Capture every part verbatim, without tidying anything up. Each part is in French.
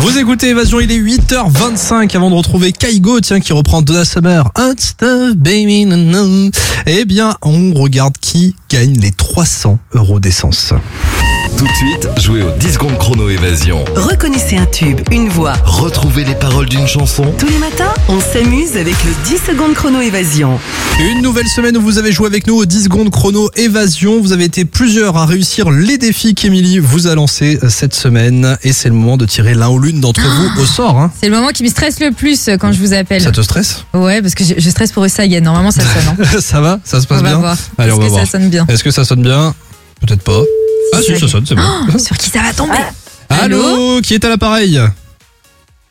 Vous écoutez Évasion, il est huit heures vingt-cinq avant de retrouver Kaigo, tiens, qui reprend Donna Summer. Hot stuff, baby, no, no. Eh bien, on regarde qui gagne les trois cents euros d'essence. Tout de suite, jouez au dix secondes chrono Évasion. Reconnaissez un tube, une voix. Retrouvez les paroles d'une chanson. Tous les matins, on s'amuse avec le dix secondes chrono Évasion. Une nouvelle semaine où vous avez joué avec nous au dix secondes chrono Évasion. Vous avez été plusieurs à réussir les défis qu'Émilie vous a lancés cette semaine. Et c'est le moment de tirer l'un ou l'une d'entre vous au sort. Hein. C'est le moment qui me stresse le plus quand je vous appelle. Ça te stresse ? Ouais, parce que je, je stresse pour ça, Yann. Normalement, ça sonne. Hein. Ça va ? Ça se passe on bien ? va voir. Allez, Est-ce on va que voir. ça sonne bien ? Est-ce que ça sonne bien ? Peut-être pas. Ah si, ça sonne, c'est bon. Oh, sur qui ça va tomber ? Allô, Allô, qui est à l'appareil ? Allô ?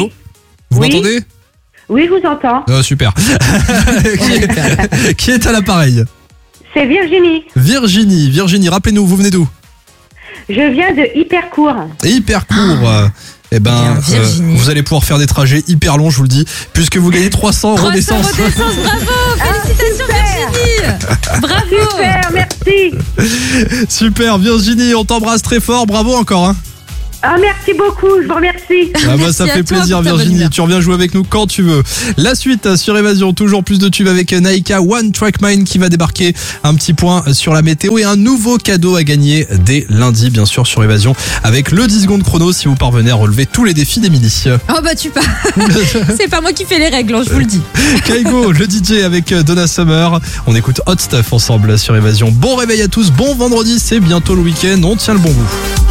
Oui. Vous Oui. m'entendez ? Oui, je vous entends. Ah, super. qui, est, qui est à l'appareil ? C'est Virginie. Virginie. Virginie, rappelez-nous, vous venez d'où ? Je viens de Hypercourt. Hyper court. Euh, Eh ben, Bien, Virginie. euh, vous allez pouvoir faire des trajets hyper longs, je vous le dis, puisque vous gagnez trois cents euros trois cents d'essence. euros d'essence, bravo ! Félicitations, Virginie ! Bravo ! Super, merci. Super, Virginie, on t'embrasse très fort, bravo encore. Hein. Ah, merci beaucoup, je vous remercie. Ah bah, Merci ça à fait toi plaisir, pour ta bonne Virginie. humeur. Tu reviens jouer avec nous quand tu veux. La suite sur Évasion, toujours plus de tubes avec Naika, One Track Mind qui va débarquer. Un petit point sur la météo et un nouveau cadeau à gagner dès lundi, bien sûr, sur Évasion, avec le dix secondes chrono si vous parvenez à relever tous les défis d'Émilie. Oh bah tu pas. C'est pas moi qui fais les règles, hein, je vous le dis. Kaigo, le D J avec Donna Summer. On écoute Hot Stuff ensemble sur Évasion. Bon réveil à tous, bon vendredi, c'est bientôt le week-end. On tient le bon bout.